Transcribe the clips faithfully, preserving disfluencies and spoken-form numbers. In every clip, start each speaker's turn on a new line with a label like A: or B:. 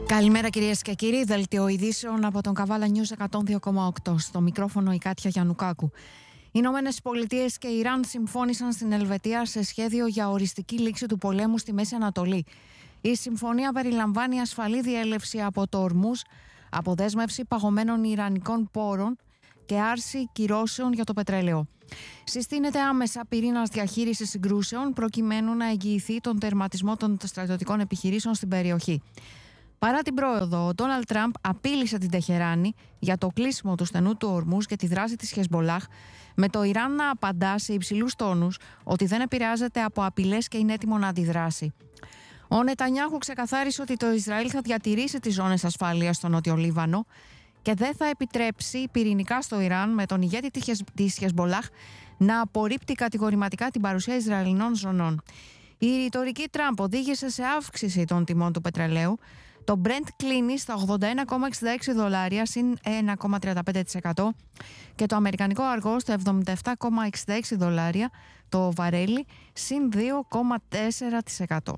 A: Καλημέρα κυρίες και κύριοι, δελτίο ειδήσεων από τον Καβάλα News εκατόν δύο κόμμα οκτώ. Στο μικρόφωνο η Κάτια Γιαννουκάκου. Οι Ηνωμένες Πολιτείες και Ιράν συμφώνησαν στην Ελβετία σε σχέδιο για οριστική λήξη του πολέμου στη Μέση Ανατολή. Η συμφωνία περιλαμβάνει ασφαλή διέλευση από το Ορμούζ, αποδέσμευση παγωμένων ιρανικών πόρων και άρση κυρώσεων για το πετρέλαιο. Συστήνεται άμεσα πυρήνας διαχείρισης συγκρούσεων προκειμένου να εγγυηθεί τον τερματισμό των στρατιωτικών επιχειρήσεων στην περιοχή. Παρά την πρόοδο, ο Ντόναλντ Τραμπ απείλησε την Τεχεράνη για το κλείσιμο του στενού του Ορμούζ και τη δράση της Χεσμπολάχ, με το Ιράν να απαντά σε υψηλούς τόνους ότι δεν επηρεάζεται από απειλές και είναι έτοιμο να αντιδράσει. Ο Νετανιάχου ξεκαθάρισε ότι το Ισραήλ θα διατηρήσει τις ζώνες ασφαλείας στο Νότιο Λίβανο και δεν θα επιτρέψει πυρηνικά στο Ιράν, με τον ηγέτη της Χεσμπολάχ να απορρίπτει κατηγορηματικά την παρουσία Ισραηλινών ζωνών. Η ρητορική Τραμπ οδήγησε σε αύξηση των τιμών του πετρελαίου. Το Brent κλείνει στα ογδόντα ένα κόμμα εξήντα έξι δολάρια, συν ένα κόμμα τριάντα πέντε τοις εκατό, και το αμερικανικό αργό στα εβδομήντα επτά κόμμα εξήντα έξι δολάρια το βαρέλι, συν δύο κόμμα τέσσερα τοις εκατό.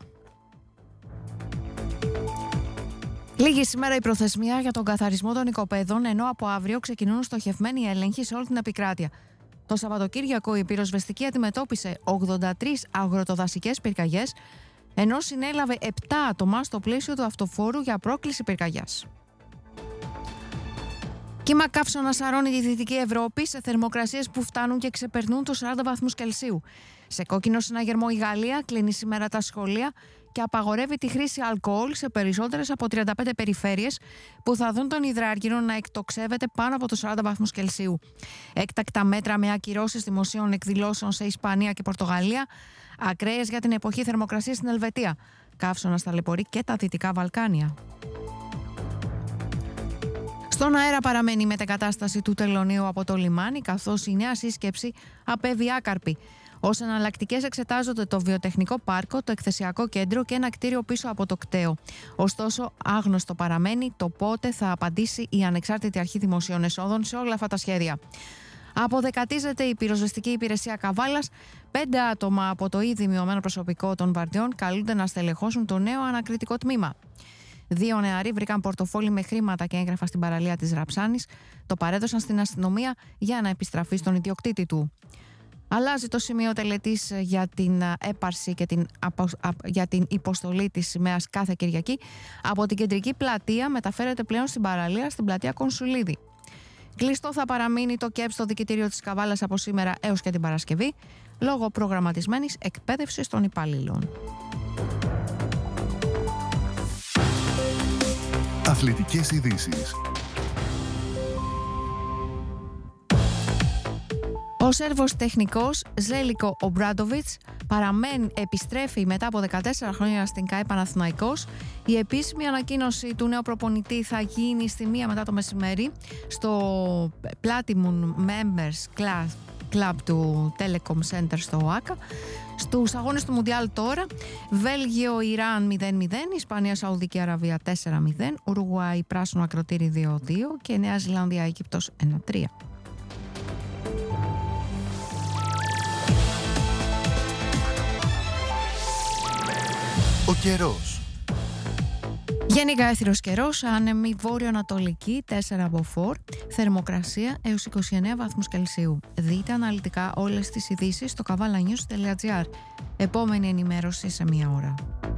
A: Λίγη σήμερα η προθεσμία για τον καθαρισμό των οικοπαίδων, ενώ από αύριο ξεκινούν στοχευμένοι έλεγχοι σε όλη την επικράτεια. Το Σαββατοκύριακο η πυροσβεστική αντιμετώπισε ογδόντα τρεις αγροτοδασικές πυρκαγιές, ενώ συνέλαβε επτά άτομα στο πλαίσιο του αυτοφόρου για πρόκληση πυρκαγιάς. Κύμα καύσωνα σαρώνει τη Δυτική Ευρώπη σε θερμοκρασίες που φτάνουν και ξεπερνούν τους σαράντα βαθμούς Κελσίου. Σε κόκκινο συναγερμό η Γαλλία κλείνει σήμερα τα σχολεία και απαγορεύει τη χρήση αλκοόλ σε περισσότερες από τριάντα πέντε περιφέρειες που θα δουν τον υδράργυρο να εκτοξεύεται πάνω από τους σαράντα βαθμούς Κελσίου. Έκτακτα μέτρα με ακυρώσεις δημοσίων εκδηλώσεων σε Ισπανία και Πορτογαλία, ακραίες για την εποχή θερμοκρασίας στην Ελβετία, καύσωνα ταλαιπωρεί και τα Δυτικά Βαλκάνια. Στον αέρα παραμένει η μετεγκατάσταση του τελωνείου από το λιμάνι, καθώς η νέα σύσκεψη απέβει άκαρπη. Ως εναλλακτικές εξετάζονται το βιοτεχνικό πάρκο, το εκθεσιακό κέντρο και ένα κτίριο πίσω από το κτέο. Ωστόσο, άγνωστο παραμένει το πότε θα απαντήσει η Ανεξάρτητη Αρχή Δημοσίων Εσόδων σε όλα αυτά τα σχέδια. Αποδεκατίζεται η πυροσβεστική υπηρεσία Καβάλας. Πέντε άτομα από το ήδη μειωμένο προσωπικό των βαρδιών καλούνται να στελεχώσουν το νέο ανακριτικό τμήμα. Δύο νεαροί βρήκαν πορτοφόλι με χρήματα και έγγραφα στην παραλία της Ραψάνης. Το παρέδωσαν στην αστυνομία για να επιστραφεί στον ιδιοκτήτη του. Αλλάζει το σημείο τελετής για την έπαρση και την, απο... για την υποστολή της σημαίας κάθε Κυριακή. Από την κεντρική πλατεία μεταφέρεται πλέον στην παραλία, στην πλατεία Κονσουλίδη. Κλειστό θα παραμείνει το ΚΕΠ στο δικητήριο της Καβάλας από σήμερα έως και την Παρασκευή, λόγω προγραμματισμένης εκπαίδευσης των υπαλλήλων.
B: Αθλητικές ειδήσεις.
A: Ο Σέρβος τεχνικός Ζέλικο Ομπράντοβιτς παραμένει, επιστρέφει μετά από δεκατέσσερα χρόνια στην ΚΑΕ Παναθηναϊκός. Η επίσημη ανακοίνωση του νέου προπονητή θα γίνει στη μία μετά το μεσημέρι στο Platinum Members Club του Telecom Center στο ΟΑΚΑ. Στους αγώνες του Μουντιάλ τώρα, Βέλγιο-Ιράν μηδέν μηδέν, Ισπανία-Σαουδική Αραβία τέσσερα μηδέν, Ουρουγουάη πράσινο ακροτήρι δύο δύο και Νέα Ζηλανδία-Αίγυπτος ένα τρία.
B: Ο καιρός.
A: Γενικά έθριος καιρός, άνεμη βόρειο-ανατολική τέσσερα από φορ, θερμοκρασία έως είκοσι εννέα βαθμούς Κελσίου. Δείτε αναλυτικά όλες τις ειδήσεις στο καβάλα-news τελεία τζι άρ. Επόμενη ενημέρωση σε μία ώρα.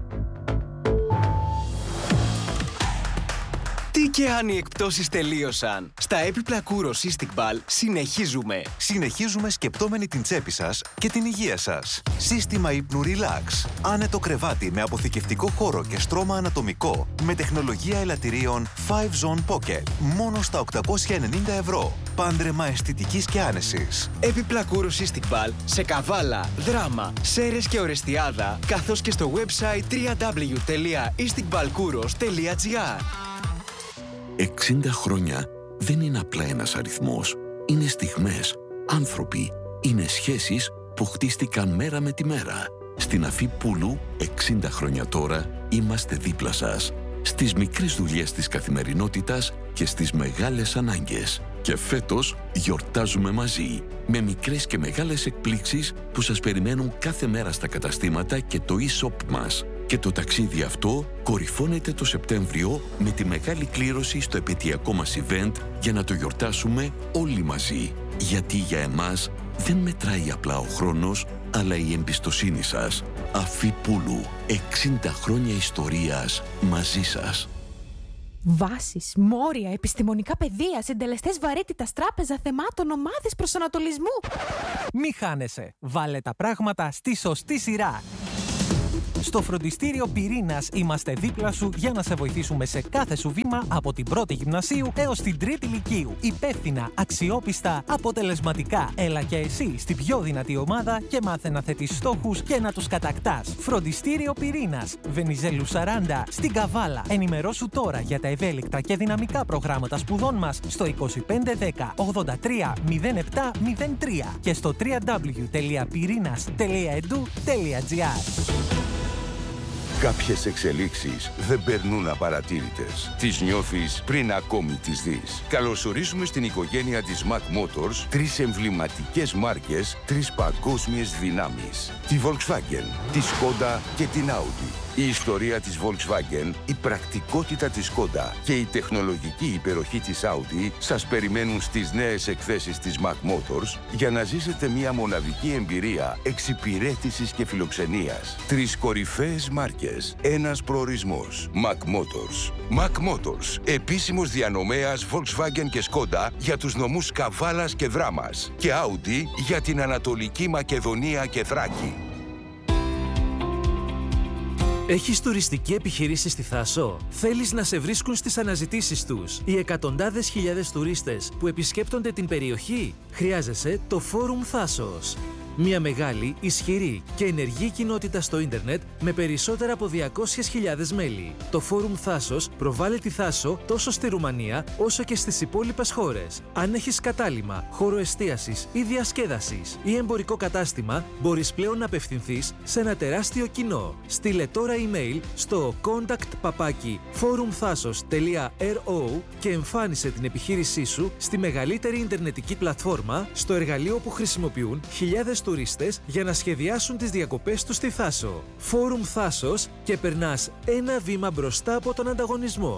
C: Τι και αν οι εκπτώσεις τελείωσαν. Στα έπιπλα Kouros Istiqbal συνεχίζουμε.
D: Συνεχίζουμε σκεπτόμενοι την τσέπη σας και την υγεία σας. Σύστημα ύπνου Relax. Άνετο κρεβάτι με αποθηκευτικό χώρο και στρώμα ανατομικό. Με τεχνολογία ελαττηρίων φάιβ Zone Pocket. Μόνο στα οκτακόσια ενενήντα ευρώ. Πάντρεμα αισθητικής και άνεσης.
C: Έπιπλα Kouros Istiqbal σε Καβάλα, Δράμα, Σέρες και Ορεστιάδα, καθώς και στο website double-u double-u double-u τελεία istiqbalkouros τελεία τζι άρ.
E: εξήντα χρόνια δεν είναι απλά ένας αριθμός. Είναι στιγμές, άνθρωποι, είναι σχέσεις που χτίστηκαν μέρα με τη μέρα. Στην Αφή Πούλου, εξήντα χρόνια τώρα, είμαστε δίπλα σας. Στις μικρές δουλειές της καθημερινότητας και στις μεγάλες ανάγκες. Και φέτος γιορτάζουμε μαζί, με μικρές και μεγάλες εκπλήξεις που σας περιμένουν κάθε μέρα στα καταστήματα και το e-shop μας. Και το ταξίδι αυτό κορυφώνεται το Σεπτέμβριο με τη μεγάλη κλήρωση στο επαιτειακό μας event για να το γιορτάσουμε όλοι μαζί. Γιατί για εμάς δεν μετράει απλά ο χρόνος, αλλά η εμπιστοσύνη σας. Αφή Πούλου, εξήντα χρόνια ιστορίας μαζί σας.
F: Βάσεις, μόρια, επιστημονικά πεδία, συντελεστές βαρύτητας, τράπεζα θεμάτων, ομάδες προσανατολισμού.
G: Μη χάνεσαι. Βάλε τα πράγματα στη σωστή σειρά. Στο φροντιστήριο Πυρήνας είμαστε δίπλα σου για να σε βοηθήσουμε σε κάθε σου βήμα από την πρώτη γυμνασίου έως την τρίτη λυκείου. Υπεύθυνα, αξιόπιστα, αποτελεσματικά. Έλα και εσύ στην πιο δυνατή ομάδα και μάθε να θέτεις στόχους και να τους κατακτάς. Φροντιστήριο Πυρήνας, Βενιζέλου σαράντα, στην Καβάλα. Ενημερώσου τώρα για τα ευέλικτα και δυναμικά προγράμματα σπουδών μας στο είκοσι πέντε δέκα ογδόντα τρία μηδέν επτά μηδέν τρία και στο double-u double-u double-u τελεία πυρίnas τελεία e d u τελεία g r.
H: Κάποιες εξελίξεις δεν περνούν απαρατήρητες. Τις νιώθεις πριν ακόμη τις δεις. Καλωσορίζουμε στην οικογένεια της Mac Motors τρεις εμβληματικές μάρκες, τρεις παγκόσμιες δυνάμεις. Τη Volkswagen, τη Skoda και την Audi. Η ιστορία της Volkswagen, η πρακτικότητα της Skoda και η τεχνολογική υπεροχή της Audi σας περιμένουν στις νέες εκθέσεις της Mac Motors για να ζήσετε μια μοναδική εμπειρία εξυπηρέτησης και φιλοξενίας. Τρεις κορυφαίες μάρκες, ένας προορισμός. Mac Motors. Mac Motors, επίσημος διανομέας Volkswagen και Skoda για τους νομούς Καβάλας και Δράμας και Audi για την Ανατολική Μακεδονία και Θράκη.
I: Έχεις τουριστική επιχειρήση στη Θάσο? Θέλεις να σε βρίσκουν στις αναζητήσεις τους οι εκατοντάδες χιλιάδες τουρίστες που επισκέπτονται την περιοχή? Χρειάζεσαι το Φόρουμ Θάσος. Μια μεγάλη, ισχυρή και ενεργή κοινότητα στο ίντερνετ με περισσότερα από διακόσιες χιλιάδες μέλη. Το Φόρουμ Θάσος προβάλλει τη Θάσο τόσο στη Ρουμανία όσο και στις υπόλοιπες χώρες. Αν έχεις κατάλημα, χώρο εστίασης ή διασκέδασης ή εμπορικό κατάστημα, μπορείς πλέον να απευθυνθείς σε ένα τεράστιο κοινό. Στείλε τώρα email στο contact παπάκι forumthasos τελεία ρο και εμφάνισε την επιχείρησή σου στη μεγαλύτερη ιντερνετική πλατφόρμα, στο εργαλείο που χρησιμοποιούν χιλιάδες τουρίστες για να σχεδιάσουν τις διακοπές τους στη Θάσο. Φόρουμ Θάσος και περνάς ένα βήμα μπροστά από τον ανταγωνισμό.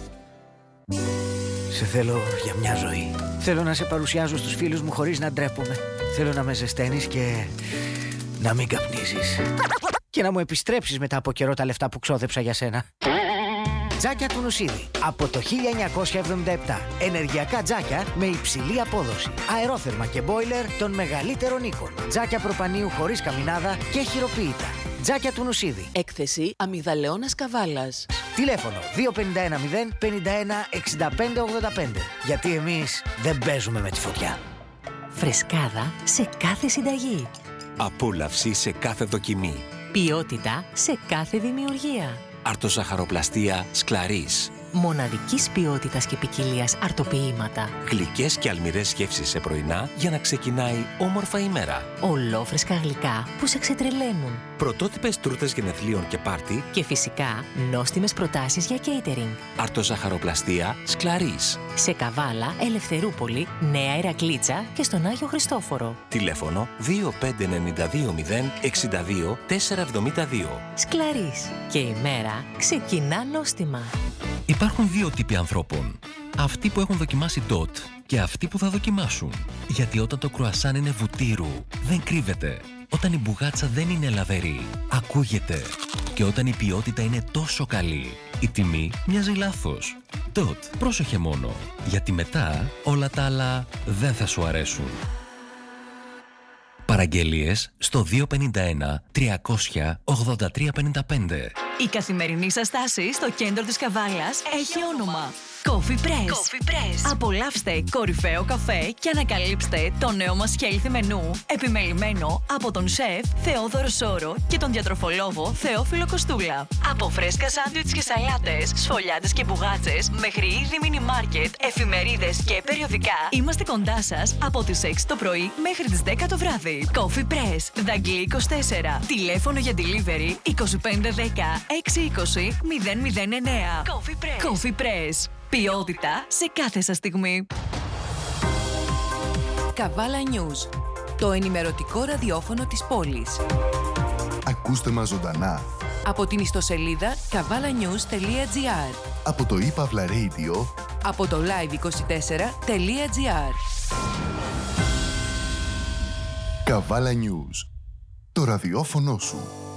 J: Σε θέλω για μια ζωή. Θέλω να σε παρουσιάζω στους φίλους μου χωρίς να ντρέπομαι. Θέλω να με ζεσταίνεις και να μην καπνίζεις. Και να μου επιστρέψεις μετά από καιρό τα λεφτά που ξόδεψα για σένα. Τζάκια του Νουσίδη. Από το χίλια εννιακόσια εβδομήντα επτά. Ενεργειακά τζάκια με υψηλή απόδοση. Αερόθερμα και μπόιλερ των μεγαλύτερων οίκων. Τζάκια προπανίου χωρίς καμινάδα και χειροποίητα. Τζάκια του Νουσίδη.
K: Έκθεση Αμυγδαλεώνας Καβάλας.
J: Τηλέφωνο δύο πέντε ένα μηδέν πενήντα ένα εξήντα πέντε ογδόντα πέντε. Γιατί εμείς δεν παίζουμε με τη φωτιά.
L: Φρεσκάδα σε κάθε συνταγή.
M: Απόλαυση σε κάθε δοκιμή.
L: Ποιότητα σε κάθε δημιουργία.
M: Αρτοζαχαροπλαστεία Σκλαρίς.
L: Μοναδικής ποιότητας και ποικιλίας αρτοποιήματα.
M: Γλυκές και αλμυρές γεύσεις σε πρωινά για να ξεκινάει όμορφα η μέρα.
L: Ολόφρεσκα γλυκά που σε ξετρελαίνουν.
M: Πρωτότυπες τούρτες γενεθλίων και πάρτι.
L: Και φυσικά νόστιμες προτάσεις για catering.
M: Αρτοζαχαροπλαστεία Σκλαρίς.
L: Σε Καβάλα, Ελευθερούπολη, Νέα Ηρακλήτσα και στον Άγιο Χριστόφορο.
M: Τηλέφωνο δύο πέντε εννιά δύο μηδέν εξήντα δύο τετρακόσια εβδομήντα δύο.
L: Σκλαρίς. Και η μέρα ξεκινά νόστιμα.
N: Υπάρχουν δύο τύποι ανθρώπων. Αυτοί που έχουν δοκιμάσει ντοτ και αυτοί που θα δοκιμάσουν. Γιατί όταν το κρουασάν είναι βουτύρου, δεν κρύβεται. Όταν η μπουγάτσα δεν είναι λαβερή, ακούγεται. Και όταν η ποιότητα είναι τόσο καλή, η τιμή μοιάζει λάθος. Ντοτ, πρόσεχε μόνο. Γιατί μετά όλα τα άλλα δεν θα σου αρέσουν. Παραγγελίες στο δύο πέντε ένα τριακόσια ογδόντα τρία πενήντα πέντε.
O: Η καθημερινή σας στάση στο κέντρο της Καβάλας έχει όνομα Coffee Press. Coffee Press. Απολαύστε κορυφαίο καφέ και ανακαλύψτε το νέο μας healthy μενού, επιμελημένο από τον σεφ Θεόδωρο Σόρο και τον διατροφολόγο Θεόφιλο Κοστούλα. Από φρέσκα σάντουιτς και σαλάτες, σφολιάτες και μπουγάτσες, μέχρι είδη μίνι μάρκετ, εφημερίδες και περιοδικά, είμαστε κοντά σας από τις έξι το πρωί μέχρι τις δέκα το βράδυ. Coffee Press, Δαγκλή είκοσι τέσσερα. Τηλέφωνο για delivery είκοσι πέντε δέκα έξι είκοσι μηδέν μηδέν εννέα. Coffee Press. Coffee Press. Ποιότητα σε κάθε σας στιγμή.
K: Καβάλα News. Το ενημερωτικό ραδιόφωνο της πόλης.
B: Ακούστε μας ζωντανά
K: Από την ιστοσελίδα καβάλα-news τελεία τζι άρ.
B: Από το iPavla Radio.
K: Από το live είκοσι τέσσερα τελεία τζι άρ.
B: Καβάλα News. Το ραδιόφωνο σου.